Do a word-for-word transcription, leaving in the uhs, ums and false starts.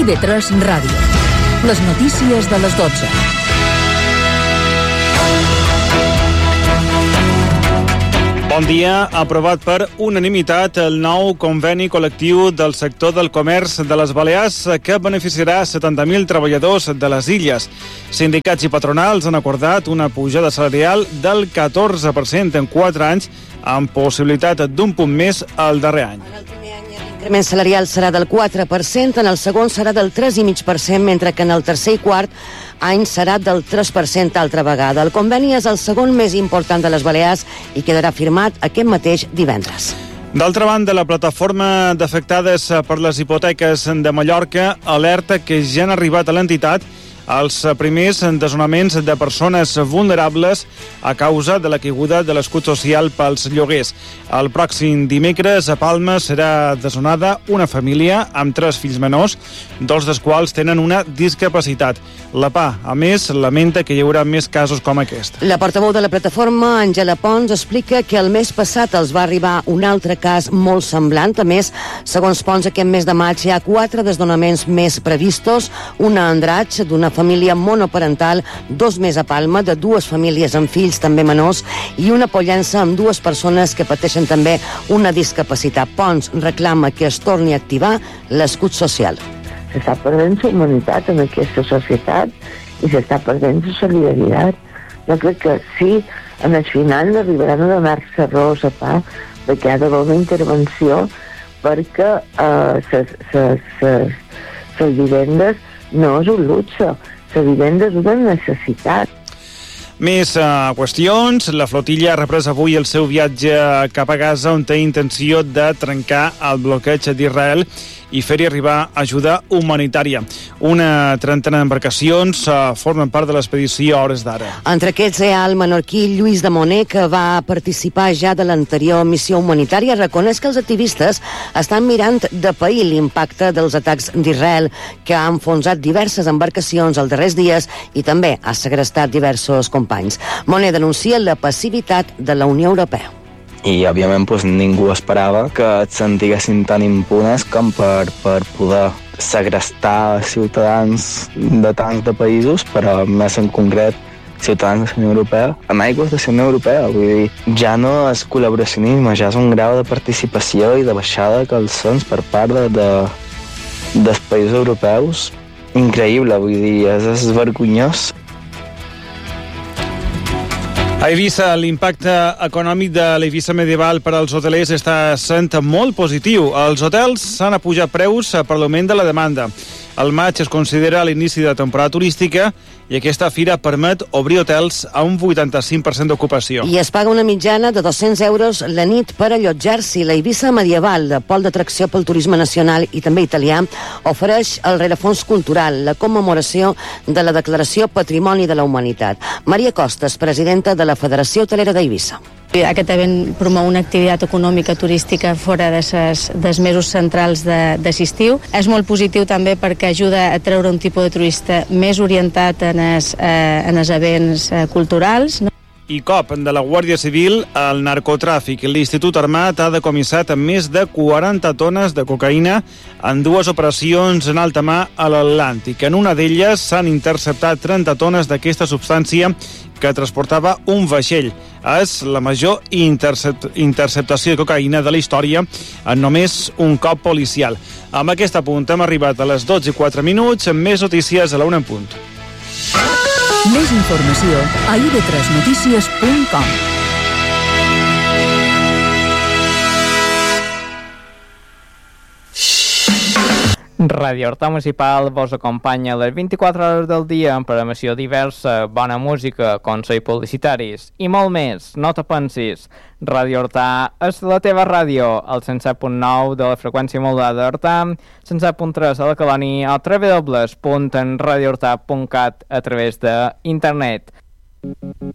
I V tres Ràdio. Les notícies de les dotze. Bon dia. Aprovat per unanimitat el nou conveni col·lectiu del sector del comerç de les Balears que beneficiarà setanta mil treballadors de les illes. Sindicats i patronals han acordat una pujada salarial del catorze per cent en quatre anys, amb possibilitat d'un punt més el darrer any. L'increment salarial serà del quatre per cent, en el segon serà del tres coma cinc per cent, mentre que en el tercer i quart any serà del tres per cent altra vegada. El conveni és el segon més important de les Balears i quedarà firmat aquest mateix divendres. D'altra banda, la plataforma d'afectades per les hipoteques de Mallorca alerta que ja han arribat a l'entitat els primers desnonaments de persones vulnerables a causa de la caiguda de l'escut social pels lloguers. El pròxim dimecres a Palma serà desnonada una família amb tres fills menors, dos dels quals tenen una discapacitat. La P A, a més, lamenta que hi haurà més casos com aquest. La portaveu de la plataforma, Àngela Pons, explica que el mes passat els va arribar un altre cas molt semblant. A més, segons Pons, aquest mes de maig hi ha quatre desnonaments més previstos, una a Andratx, d'una família monoparental, dos més a Palma, de dues famílies amb fills també menors, i una Pollença amb dues persones que pateixen també una discapacitat. Pons reclama que es torni a activar l'escut social. S'està perdent la humanitat en aquesta societat i s'està perdent la solidaritat. Jo crec que sí, en el final arribaran a donar-se raó a pa de que hi ha d'haver una intervenció perquè les vivendes no és un luxe, les vivendes és una necessitat. Més uh, qüestions. La flotilla ha reprès avui el seu viatge cap a Gaza, on té intenció de trencar el bloqueig d'Israel i fer-hi arribar ajuda humanitària. Una trentena d'embarcacions uh, formen part de l'expedició a hores d'ara. Entre aquests hi ha el menorquí Lluís de Moner, que va participar ja de l'anterior missió humanitària. Reconeix que els activistes estan mirant de pair l'impacte dels atacs d'Israel, que ha enfonsat diverses embarcacions els darrers dies i també ha segrestat diversos companys. Moner denuncia la passivitat de la Unió Europea. I, òbviament, doncs, ningú esperava que et sentiguessin tan impunes com per, per poder segrestar ciutadans de tants de països, però més en concret ciutadans de la Unió Europea, en aigües de la Unió Europea. Vull dir, ja no és col·laboracionisme, ja és un grau de participació i de baixada de calçons per part de, de, dels països europeus increïble, vull dir, és, és vergonyós. A Eivissa, l'impacte econòmic de l'Eivissa medieval per als hotelers està sent molt positiu. Els hotels s'han apujat preus per l'augment de la demanda. El maig es considera l'inici de la temporada turística i aquesta fira permet obrir hotels a un vuitanta-cinc per cent d'ocupació. I es paga una mitjana de dos-cents euros la nit per allotjar-s'hi. La Eivissa medieval, de pol d'atracció pel turisme nacional i també italià, ofereix el rerefons cultural, la commemoració de la Declaració Patrimoni de la Humanitat. Maria Costas, presidenta de la Federació Hotelera d'Eivissa. Aquest event promou una activitat econòmica turística fora de ses, dels mesos centrals d'estiu. És molt positiu també perquè ajuda a treure un tipus de turista més orientat en els, eh, en els events eh, culturals. No? I cop de la Guàrdia Civil al narcotràfic. L'Institut Armat ha decomissat més de quaranta tones de cocaïna en dues operacions en alta mar a l'Atlàntic. En una d'elles s'han interceptat trenta tones d'aquesta substància que transportava un vaixell. És la major intercept interceptació de cocaïna de la història en només un cop policial. Amb aquest punt hem arribat a les dotze i quatre minuts, amb més notícies a la una en punt. Més informació a i ve tres notícies punt com. Ràdio Horta Municipal vos acompanya a les vint-i-quatre hores del dia amb programació diversa, bona música, consells publicitaris i molt més. No te pensis, Ràdio Horta és la teva ràdio, al cent set punt nou de la freqüència modulada d'Horta, cent set punt tres a la Colònia o w w w punt radio horta punt cat a través d'internet.